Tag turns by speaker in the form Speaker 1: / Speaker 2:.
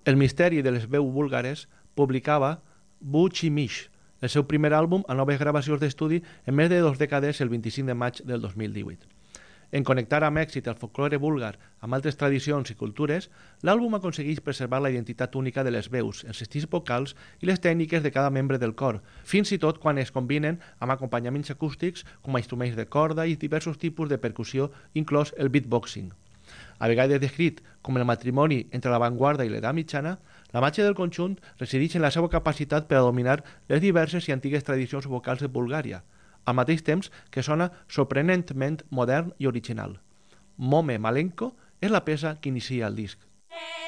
Speaker 1: El misteri de les veus búlgares publicava Buchimish, el seu primer àlbum a noves gravacions d'estudi en més de 2 dècades el 25 de maig del 2018. En connectar amb èxit el folklore búlgar amb altres tradicions i cultures, l'àlbum aconsegueix preservar la identitat única de les veus, els estils vocals i les tècniques de cada membre del cor, fins i tot quan es combinen amb acompanyaments acústics com a instruments de corda i diversos tipus de percussió, inclòs el beatboxing. A vegades descrit com el matrimoni entre l'avantguarda i l'edat mitjana, la màgia del conjunt resideix en la seva capacitat per a dominar les diverses i antigues tradicions vocals de Bulgària, al mateix temps que sona sorprenentment modern i original. Mome Malenko és la peça que inicia el disc.